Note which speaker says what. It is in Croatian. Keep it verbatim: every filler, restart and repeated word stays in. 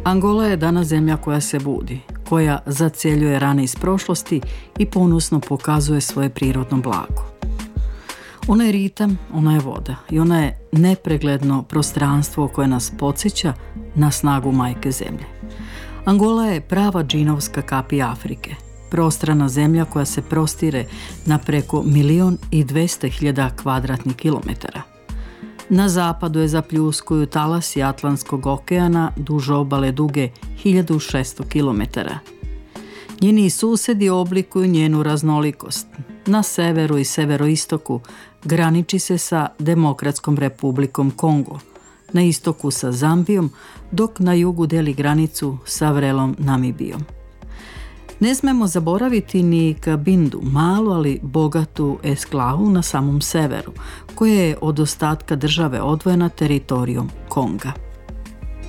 Speaker 1: Angola je danas zemlja koja se budi, koja zacjeljuje rane iz prošlosti i ponosno pokazuje svoje prirodno blago. Ona je ritam, ona je voda i ona je nepregledno prostranstvo koje nas podsjeća na snagu majke zemlje. Angola je prava džinovska kapi Afrike, prostrana zemlja koja se prostire na preko milion i dvesta hiljada kvadratnih kilometara. Na zapadu je zapljuskuju talasi Atlantskog okeana duž obale duge hiljadu šesto kilometara. Njeni susedi oblikuju njenu raznolikost. Na severu i severoistoku graniči se sa Demokratskom republikom Kongo, na istoku sa Zambijom, dok na jugu deli granicu sa vrelom Namibijom. Ne smemo zaboraviti ni Kabindu, malu ali bogatu esklavu na samom severu, koja je od ostatka države odvojena teritorijom Konga.